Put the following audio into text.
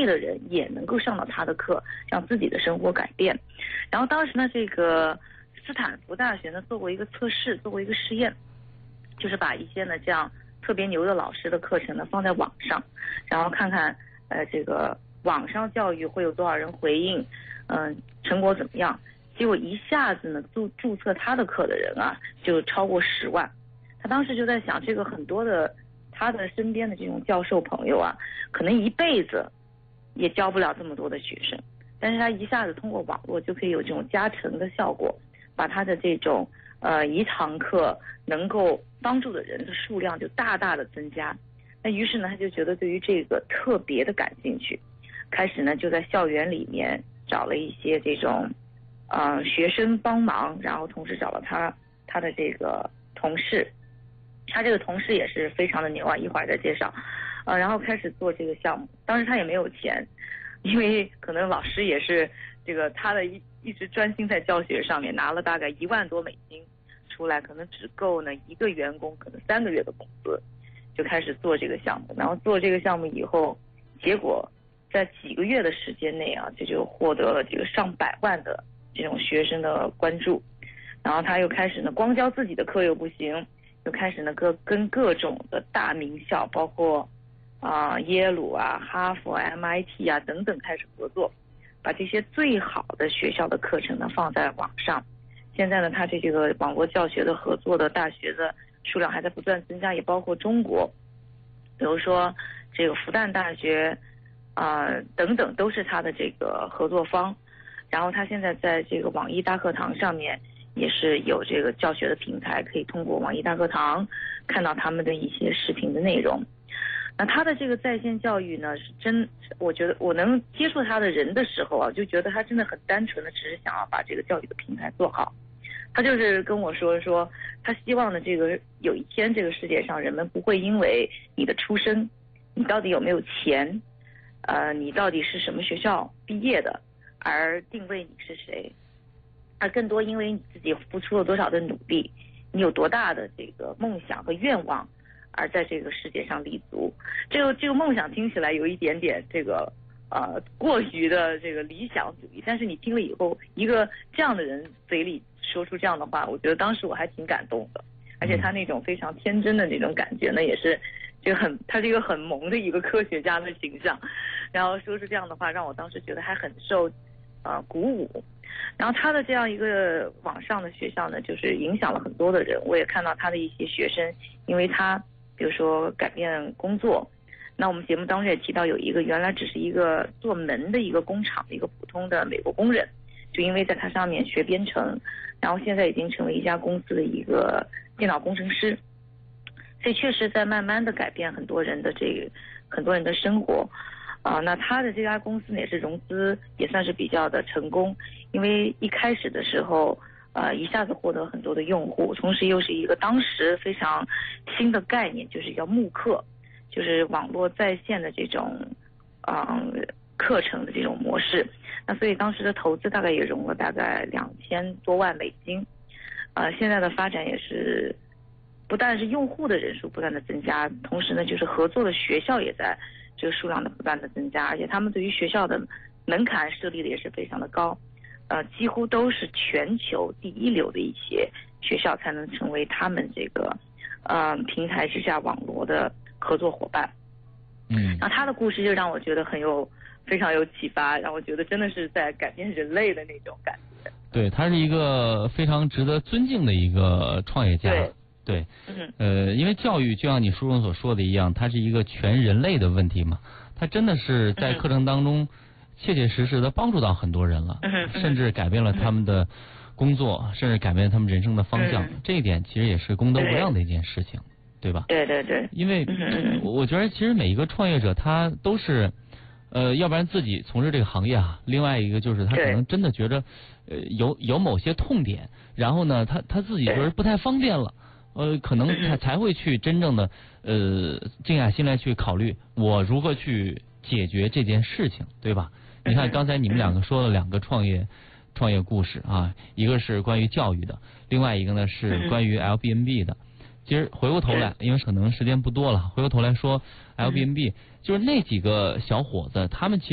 内的人也能够上到他的课，让自己的生活改变。然后当时呢，这个斯坦福大学呢做过一个测试，做过一个实验，就是把一些呢这样特别牛的老师的课程呢放在网上，然后看看这个网上教育会有多少人回应，成果怎么样。结果一下子呢注册他的课的人啊就超过10万。他当时就在想，这个很多的他的身边的这种教授朋友啊，可能一辈子也教不了这么多的学生，但是他一下子通过网络就可以有这种加成的效果，把他的这种一堂课能够帮助的人的数量就大大的增加。那于是呢，他就觉得对于这个特别的感兴趣，开始呢就在校园里面找了一些这种学生帮忙，然后同时找了他的这个同事。他这个同事也是非常的牛啊，一会儿再介绍。然后开始做这个项目。当时他也没有钱，因为可能老师也是这个他的一直专心在教学上面，拿了大概1万多美金出来，可能只够呢一个员工可能3个月的工资，就开始做这个项目。然后做这个项目以后，结果在几个月的时间内啊，这就获得了这个上百万的这种学生的关注。然后他又开始呢，光教自己的课又不行，又开始呢跟各种的大名校，包括耶鲁啊、哈佛、MIT 啊等等开始合作，把这些最好的学校的课程呢放在网上。现在呢，他这个网络教学的合作的大学的数量还在不断增加，也包括中国，比如说这个复旦大学等等都是他的这个合作方。然后他现在在这个网易大课堂上面也是有这个教学的平台，可以通过网易大课堂看到他们的一些视频的内容。那他的这个在线教育呢，我觉得我能接触他的人的时候啊，就觉得他真的很单纯的只是想要把这个教育的平台做好。他就是跟我说他希望呢，这个有一天这个世界上人们不会因为你的出身，你到底有没有钱，你到底是什么学校毕业的而定位你是谁，而更多因为你自己付出了多少的努力，你有多大的这个梦想和愿望而在这个世界上立足。这个梦想听起来有一点点这个过于的这个理想主义，但是你听了以后，一个这样的人嘴里说出这样的话，我觉得当时我还挺感动的。而且他那种非常天真的那种感觉呢，也是他是一个很萌的一个科学家的形象，然后说出这样的话，让我当时觉得还很受鼓舞。然后他的这样一个网上的学校呢，就是影响了很多的人。我也看到他的一些学生，因为他比如说改变工作，那我们节目当中也提到有一个原来只是一个做门的一个工厂的一个普通的美国工人，就因为在他上面学编程，然后现在已经成为一家公司的一个电脑工程师。所以确实在慢慢的改变很多人的生活。那他的这家公司呢也是融资也算是比较的成功，因为一开始的时候一下子获得很多的用户，同时又是一个当时非常新的概念，就是叫慕课，就是网络在线的这种课程的这种模式。那所以当时的投资大概也融了大概2000多万美金。现在的发展也是不但是用户的人数不断的增加，同时呢就是合作的学校也在这个数量的不断的增加，而且他们对于学校的门槛设立的也是非常的高，几乎都是全球第一流的一些学校才能成为他们这个平台之下网络的合作伙伴。然后他的故事就让我觉得非常有启发，让我觉得真的是在改变人类的那种感觉。 对，他是一个非常值得尊敬的一个创业家。对，因为教育就像你书中所说的一样，它是一个全人类的问题嘛，它真的是在课程当中切切实实的帮助到很多人了，甚至改变了他们的工作，甚至改变了他们人生的方向。这一点其实也是功德无量的一件事情，对吧？ 对。 因为我觉得其实每一个创业者他都是要不然自己从事这个行业啊，另外一个就是他可能真的觉着有某些痛点，然后呢他自己觉得不太方便了，可能他才会去真正的静下心来去考虑我如何去解决这件事情，对吧？你看刚才你们两个说了2个创业故事啊，一个是关于教育的，另外一个呢是关于 Airbnb 的。其实回过头来，因为可能时间不多了，回过头来说 Airbnb 就是那几个小伙子，他们其实